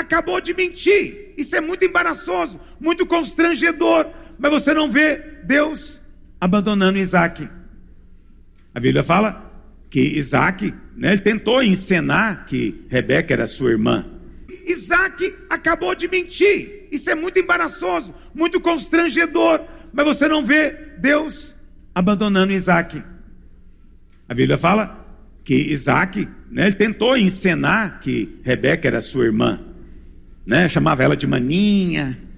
acabou de mentir. Isso é muito embaraçoso, muito constrangedor. Mas você não vê Deus abandonando Isaac. A Bíblia fala que Isaac, ele tentou encenar que Rebeca era sua irmã. Isaac acabou de mentir. Isso é muito embaraçoso, muito constrangedor. Mas você não vê Deus abandonando Isaac. A Bíblia fala que Isaac, ele tentou encenar que Rebeca era sua irmã, chamava ela de maninha,